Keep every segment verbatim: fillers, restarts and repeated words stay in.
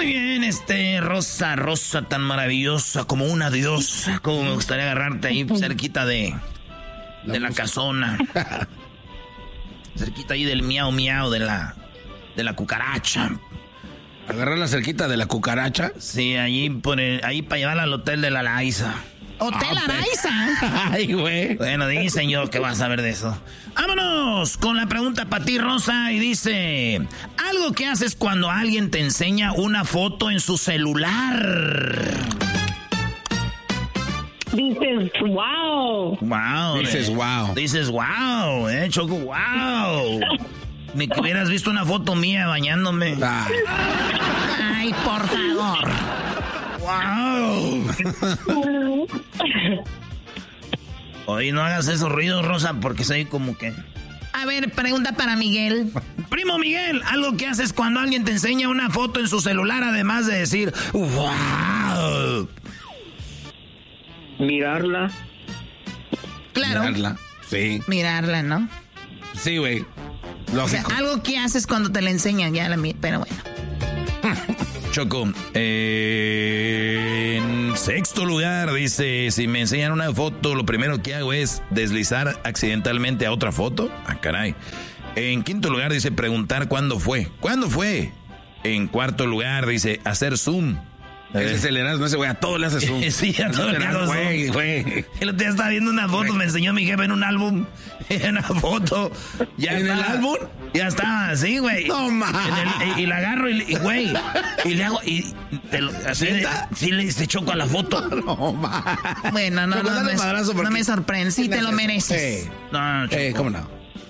Muy bien, este, Rosa, Rosa tan maravillosa como una diosa. Como me gustaría agarrarte ahí cerquita de, de la casona. Cerquita ahí del miau miau de la, de la cucaracha. ¿Agarrarla cerquita de la cucaracha? Sí, allí por el, ahí para llevarla al hotel de la Laiza. ¿Hotel Ah, Araiza? Ay, güey. Bueno, dicen yo que vas a saber de eso. Vámonos con la pregunta para ti, Rosa. Y dice, algo que haces cuando alguien te enseña una foto en su celular. Dices, wow. Wow. Dices, eh. wow. Dices, wow, eh, Choco, wow. Ni que hubieras visto una foto mía bañándome. Ah. Ay, por favor. Wow. Oye, no hagas esos ruidos, Rosa, porque soy como que... A ver, pregunta para Miguel. Primo Miguel, algo que haces cuando alguien te enseña una foto en su celular, además de decir, wow. Mirarla. Claro. Mirarla. Sí. Mirarla, ¿no? Sí, güey. O sea, Lógico. algo que haces cuando te la enseñan, ya la mi- pero bueno. Choco, eh, en sexto lugar dice, si me enseñan una foto, lo primero que hago es deslizar accidentalmente a otra foto. Ah, caray. En quinto lugar dice, preguntar cuándo fue. ¿Cuándo fue? En cuarto lugar dice, hacer zoom. Ese es el Erasmo, ese güey, a todo le hace zoom. Sí, a todo le hago zoom. Güey, güey. El otro día estaba viendo una foto, Güey. me enseñó mi jefe en un álbum, en una foto. Ya ¿En el estaba- álbum? Ya estaba así, güey. No, man. En el- y, y la agarro y, y, güey, y le hago, y te lo, así de, ¿Neta? sí le se choco a la foto. No, ma. Bueno, no, Choco, no, dale me, madrazo porque- no me sorprende. Sí, te lo mereces. Sí. No, Choco. Eh, ¿cómo no?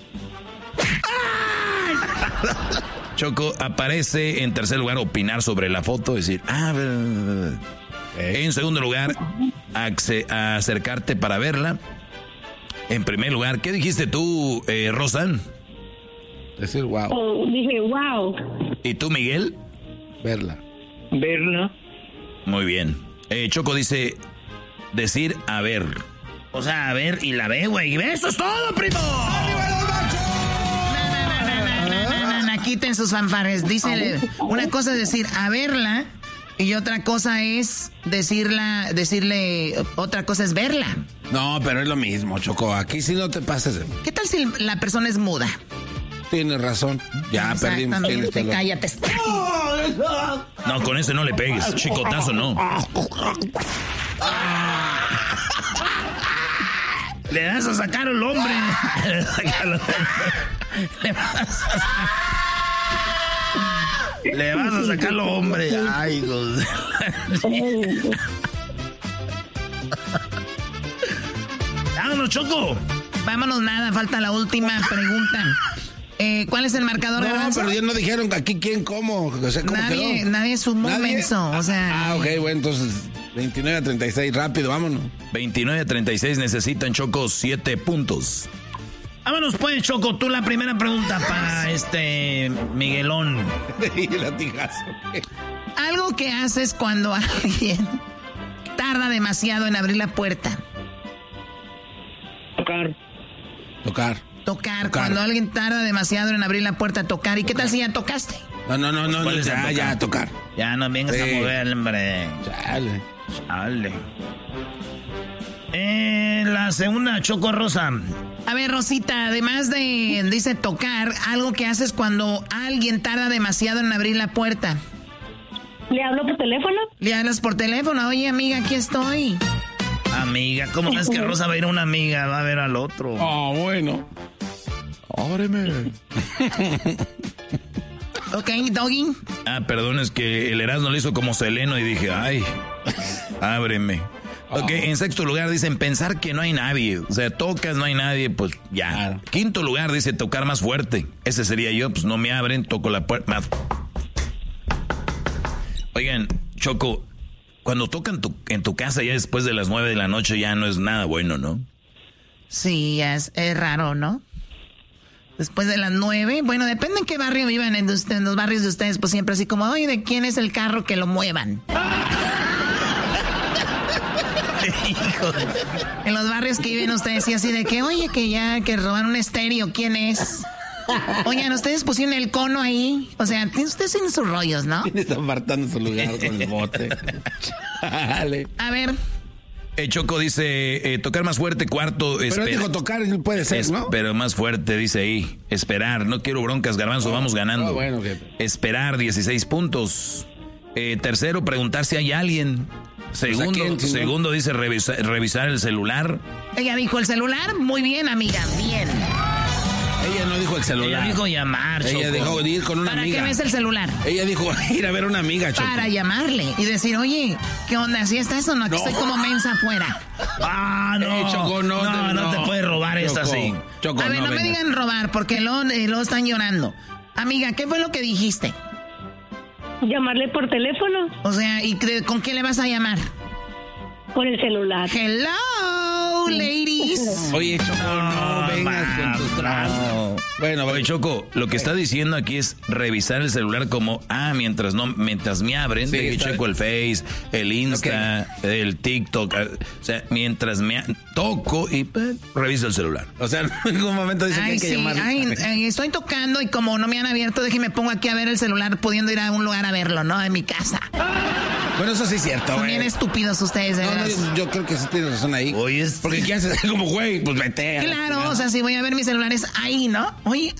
Choco, aparece en tercer lugar opinar sobre la foto, decir, ah, ver, ver, ver. En segundo lugar, acce- acercarte para verla. En primer lugar, ¿qué dijiste tú, eh, Rosan? Decir, wow. Oh, dije, wow. ¿Y tú, Miguel? Verla. Verla. Muy bien. Eh, Choco dice, decir a ver. O sea, a ver y la ve, güey. Eso es todo, primo. No, no, no, quiten sus fanfares. Dice, una cosa es decir, a verla, y otra cosa es decirla, decirle, otra cosa es verla. No, pero es lo mismo, Choco. Aquí sí no te pases. de- ¿Qué tal si la persona es muda? Tienes razón. Ya perdimos. Tienes Exactamente, toda la- cállate. No, con ese no le pegues. Chicotazo, no. Le das a sacar al hombre. Le vas a sacar... Le vas a sacar al hombre. Ay, Dios. Vámonos, Choco. Vámonos, nada, falta la última pregunta. Eh, ¿Cuál es el marcador, No, Garbanzo? pero ya no dijeron aquí quién, cómo. O sea, ¿cómo Nadie, quedó? nadie sumó, ¿Nadie? menso, o sea... Ah, ok, bueno, entonces veintinueve a treinta y seis, rápido, vámonos. veintinueve a treinta y seis necesitan, Choco, siete puntos. Vámonos pues, Choco, tú la primera pregunta para este Miguelón. Y latigazo. Algo que haces cuando alguien tarda demasiado en abrir la puerta. Tocar. Tocar. Tocar, Tocar. cuando alguien tarda demasiado en abrir la puerta, tocar. ¿Y qué tal si ya tocaste? No, no, no, no, ¿Cuál no, es el ya, tocar? ya, tocar. Ya no vengas Sí. a mover, hombre. Chale. Chale. Eh, la segunda, Choco Rosa. A ver, Rosita, además de, dice tocar, algo que haces cuando alguien tarda demasiado en abrir la puerta. ¿Le hablo por teléfono? Le hablas por teléfono, oye amiga, aquí estoy. Amiga, ¿cómo es que Rosa va a ir a una amiga? Va a ver al otro. Ah, bueno. Ábreme. Ok, doggy. Ah, perdón, es que el Erasmo lo hizo como Seleno y dije, ay, ábreme. Ok, en sexto lugar dicen pensar que no hay nadie. O sea, tocas, no hay nadie, pues ya. Claro. Quinto lugar dice tocar más fuerte. Ese sería yo, pues no me abren, toco la puerta más. Oigan, Choco, cuando tocan tu, en tu casa ya después de las nueve de la noche ya no es nada bueno, ¿no? Sí, es, es raro, ¿no? Después de las nueve, bueno, depende en qué barrio vivan, en, usted- en los barrios de ustedes, pues siempre así como, oye, ¿de quién es el carro que lo muevan? En los barrios que viven ustedes, sí, así de que, oye, que ya, que robaron un estéreo, ¿quién es? Oigan, ustedes pusieron el cono ahí. O sea, ustedes tienen sus rollos, ¿no? ¿Quién está apartando su lugar con el bote? Dale. A ver. Eh, Choco dice, eh, tocar más fuerte, cuarto. Pero dijo tocar, puede ser, ¿no? Pero más fuerte, dice ahí. Esperar, no quiero broncas, Garbanzo, oh, vamos ganando. Oh, bueno, okay. Esperar, dieciséis puntos. Eh, tercero, preguntar si hay alguien. Segundo, ¿quién, segundo dice revisa, revisar el celular. Ella dijo el celular, muy bien, amiga, bien. Ella no dijo el celular. Ella dijo llamar, Choco. Ella dijo ir con una ¿Para amiga. ¿Para qué ves el celular? Ella dijo ir a ver a una amiga, Choco. Para llamarle y decir, oye, ¿qué onda? ¿Sí está eso o no? Que no. estoy como mensa afuera. Ah, no. Eh, Choco, no, no, no, no te puedes robar Choco, esta así. Choco, a ver, no, no me venga. digan robar porque luego, eh, luego están llorando. Amiga, ¿qué fue lo que dijiste? Llamarle por teléfono, O sea, ¿y de- con qué le vas a llamar? con el celular. Hello, ladies. Oye, Choco, no, No, vengas con tus trazos. no. Bueno, Oye, Choco, lo que está diciendo aquí es revisar el celular como, ah, mientras no, mientras me abren, Sí, de que está- checo el Face, el Insta, el TikTok, ah, o sea, mientras me a- toco y eh, reviso el celular. o sea, en ningún momento dice que Ay, hay que sí, llamar. ay, ay, estoy tocando y como no me han abierto, déjeme pongo aquí a ver el celular, pudiendo ir a un lugar a verlo, ¿no? En mi casa. Bueno, eso sí es cierto, Son güey. bien estúpidos ustedes, de No, no, veras. yo, yo creo que sí tienes razón ahí. Oye, es- Porque ¿qué haces? Como, güey, pues vete. a la Claro, chingada. o sea, si voy a ver mi celular es ahí, ¿no? Oye,